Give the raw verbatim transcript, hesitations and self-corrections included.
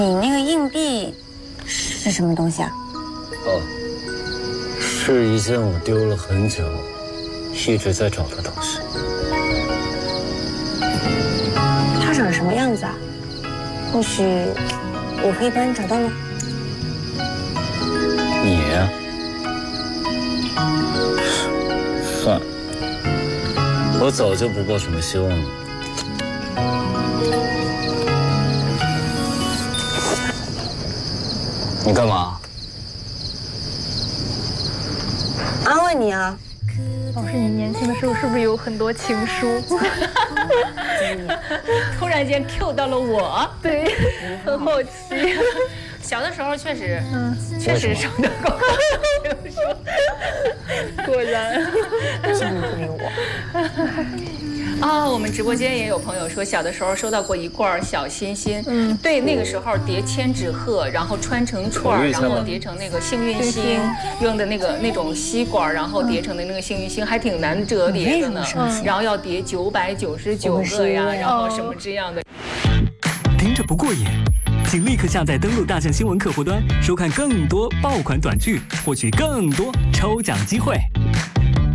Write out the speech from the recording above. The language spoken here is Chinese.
你那个硬币是什么东西啊？ 哦，是一件我丢了很久，一直在找的东西。 它长什么样子啊？或许我可以帮你找到吗？ 你呀、算了，我早就不抱什么希望了。你干嘛？ 安慰你啊。 老师，你年轻的时候是不是有很多情书？ 突然间 Q 到了我， 对，很好奇。 小的时候确实， 嗯， 确实收到过情书。 果然， 真的不理我。 啊，我们直播间也有朋友说，小的时候收到过一罐小心心。嗯，对，那个时候叠千纸鹤，然后穿成串儿，然后叠成那个幸运星，用的那个那种吸管，然后叠成的那个幸运星，还挺难折叠的呢。然后要叠九百九十九个呀，然后什么这样的。 听着不过瘾，请立刻下载登录大象新闻客户端，收看更多爆款短剧，获取更多抽奖机会。